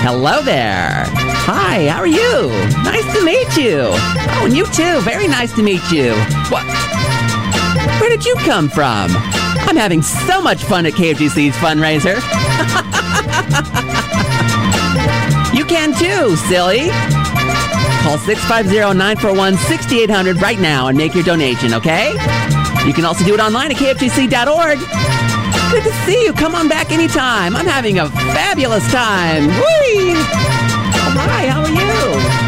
Hello there. Hi, how are you? Nice to meet you. Oh, and you too. Very nice to meet you. What? Where did you come from? I'm having so much fun at KFGC's fundraiser. You can too, silly. Call 650-941-6800 right now and make your donation, okay? You can also do it online at kfgc.org. Good to see you. Come on back anytime. I'm having a fabulous time. Whee! Oh, hi, how are you?